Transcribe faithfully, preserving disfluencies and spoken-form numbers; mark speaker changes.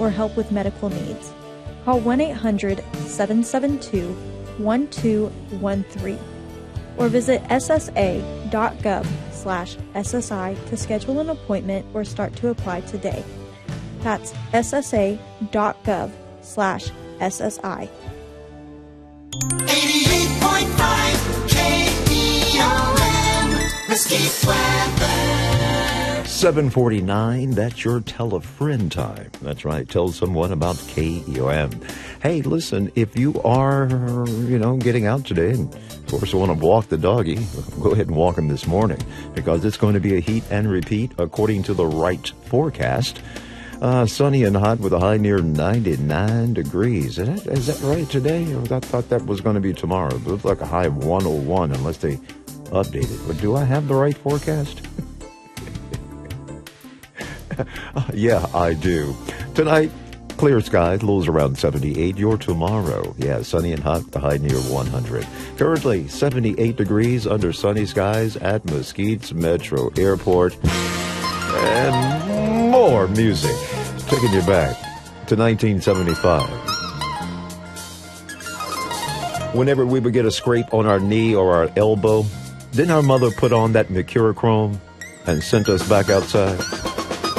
Speaker 1: or help with medical needs. Call one eight hundred, seven seven two, one two one three or visit ssa.gov slash SSI to schedule an appointment or start to apply today. That's ssa.gov slash SSI.
Speaker 2: eighty-eight point five K E O M, Mesquite Weather.
Speaker 3: seven forty-nine, that's your tell a friend time. That's right, tell someone about K E O M. Hey, listen, if you are, you know, getting out today, and of course you want to walk the doggy, go ahead and walk him this morning, because it's going to be a heat and repeat according to the right forecast. Uh, sunny and hot with a high near ninety-nine degrees. Is that, is that right today? I thought that was going to be tomorrow. It looks like a high of one oh one unless they update it. But do I have the right forecast? uh, yeah, I do. Tonight, clear skies, lows around seventy-eight. Your tomorrow, yeah, sunny and hot, the high near one hundred. Currently, seventy-eight degrees under sunny skies at Mesquite's Metro Airport. And more music, taking you back to nineteen seventy-five. Whenever we would get a scrape on our knee or our elbow, didn't our mother put on that Mercurochrome and sent us back outside?